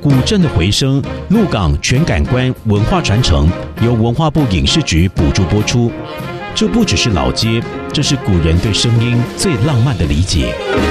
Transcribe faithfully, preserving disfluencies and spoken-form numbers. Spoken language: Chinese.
古镇的回声，鹿港全感官文化传承，由文化部影视局补助播出。这不只是老街，这是古人对声音最浪漫的理解。